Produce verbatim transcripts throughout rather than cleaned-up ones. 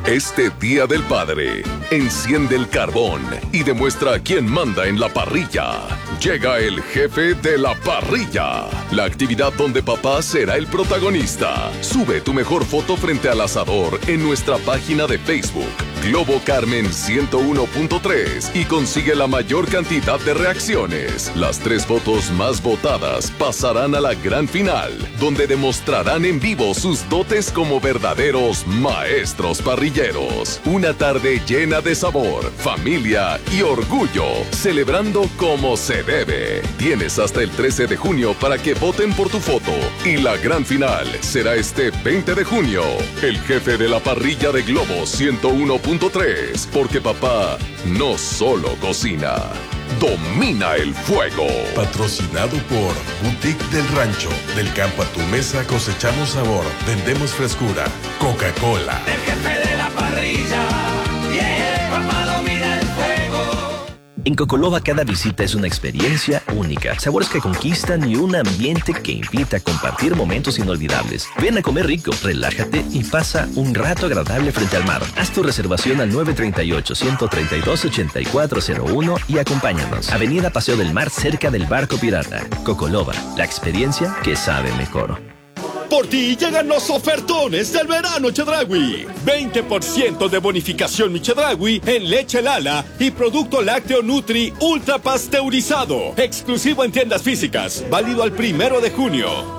Este Día del Padre, enciende el carbón y demuestra quién manda en la parrilla. Llega el jefe de la parrilla, la actividad donde papá será el protagonista. Sube tu mejor foto frente al asador en nuestra página de Facebook, Globo Carmen ciento uno punto tres, y consigue la mayor cantidad de reacciones. Las tres fotos más votadas pasarán a la gran final, donde demostrarán en vivo sus dotes como verdaderos maestros parrilleros. Una tarde llena de sabor, familia y orgullo, celebrando como se debe. Tienes hasta el trece de junio para que voten por tu foto, y la gran final será este veinte de junio. El jefe de la parrilla de Globo ciento uno punto tres, porque papá no solo cocina, domina el fuego. Patrocinado por Boutique del Rancho. Del campo a tu mesa cosechamos sabor, vendemos frescura. Coca-Cola. El jefe de la parrilla, yeah, papá domina el fuego. En Cocoloba cada visita es una experiencia única, sabores que conquistan y un ambiente que invita a compartir momentos inolvidables. Ven a comer rico, relájate y pasa un rato agradable frente al mar. Haz tu reservación al nueve tres ocho, uno tres dos, ocho cuatro cero uno y acompáñanos. Avenida Paseo del Mar, cerca del Barco Pirata. Cocoloba, la experiencia que sabe mejor. Por ti llegan los ofertones del verano Chedraui. veinte por ciento de bonificación mi Chedraui en leche Lala y producto lácteo Nutri ultra pasteurizado. Exclusivo en tiendas físicas. Válido al primero de junio.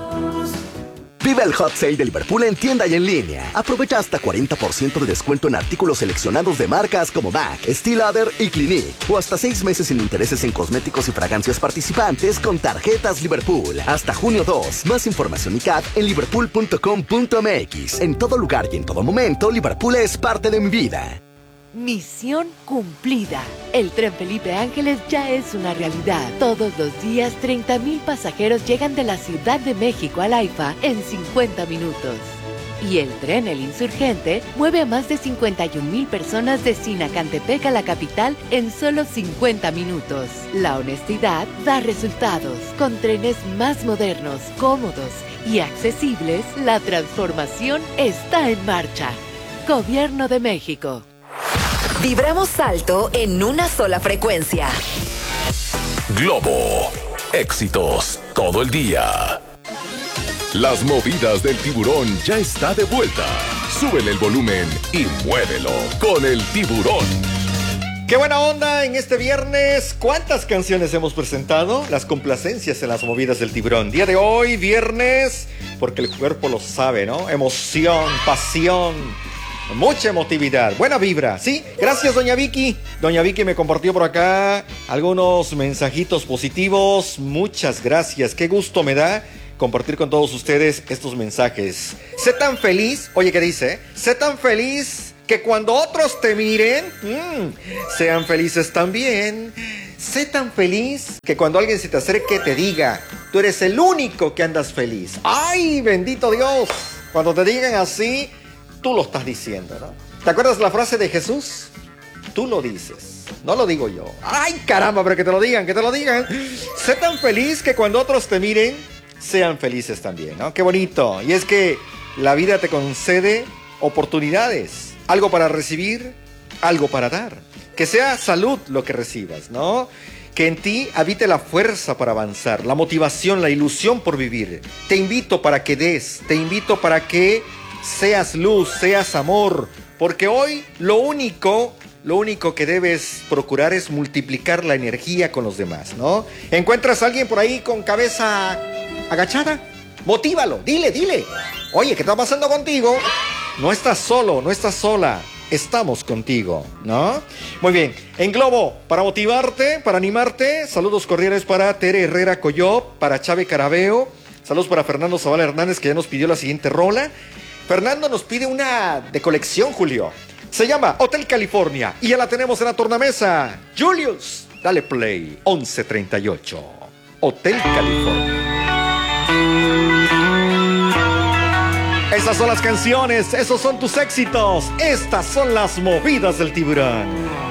Vive el Hot Sale de Liverpool en tienda y en línea. Aprovecha hasta cuarenta por ciento de descuento en artículos seleccionados de marcas como M A C, Steel Lauder y Clinique. O hasta seis meses sin intereses en cosméticos y fragancias participantes con tarjetas Liverpool. Hasta junio dos. Más información y C A D en liverpool punto com punto m x. En todo lugar y en todo momento, Liverpool es parte de mi vida. Misión cumplida. El Tren Felipe Ángeles ya es una realidad. Todos los días, treinta mil pasajeros llegan de la Ciudad de México al AIFA en cincuenta minutos. Y el tren El Insurgente mueve a más de cincuenta y un mil personas de Sinacantepec a la capital en solo cincuenta minutos. La honestidad da resultados. Con trenes más modernos, cómodos y accesibles, la transformación está en marcha. Gobierno de México. Vibramos alto en una sola frecuencia. Globo, éxitos todo el día. Las movidas del tiburón ya está de vuelta. Súbele el volumen y muévelo con el tiburón. ¡Qué buena onda en este viernes! ¿Cuántas canciones hemos presentado? Las complacencias en las movidas del tiburón. Día de hoy, viernes, porque el cuerpo lo sabe, ¿no? Emoción, pasión, mucha emotividad, buena vibra, ¿sí? Gracias, doña Vicky. Doña Vicky me compartió por acá algunos mensajitos positivos. Muchas gracias, qué gusto me da compartir con todos ustedes estos mensajes. Sé tan feliz, oye, ¿qué dice? Sé tan feliz que cuando otros te miren, mmm, sean felices también. Sé tan feliz que cuando alguien se te acerque te diga, tú eres el único que andas feliz. ¡Ay, bendito Dios! Cuando te digan así, tú lo estás diciendo, ¿no? ¿Te acuerdas la frase de Jesús? Tú lo dices, no lo digo yo. ¡Ay, caramba! Pero que te lo digan, que te lo digan. Sé tan feliz que cuando otros te miren, sean felices también, ¿no? ¡Qué bonito! Y es que la vida te concede oportunidades. Algo para recibir, algo para dar. Que sea salud lo que recibas, ¿no? Que en ti habite la fuerza para avanzar, la motivación, la ilusión por vivir. Te invito para que des, te invito para que seas luz, seas amor, porque hoy lo único, lo único que debes procurar es multiplicar la energía con los demás, ¿no? ¿Encuentras a alguien por ahí con cabeza agachada? Motívalo, dile, dile. Oye, ¿qué está pasando contigo? No estás solo, no estás sola. Estamos contigo, ¿no? Muy bien, en Globo, para motivarte, para animarte, saludos cordiales para Tere Herrera Coyop, para Chave Carabeo, saludos para Fernando Zavala Hernández, que ya nos pidió la siguiente rola. Fernando nos pide una de colección, Julio. Se llama Hotel California y ya la tenemos en la tornamesa. Julius, dale play, once treinta y ocho. Hotel California. Esas son las canciones, esos son tus éxitos. Estas son las movidas del tiburón.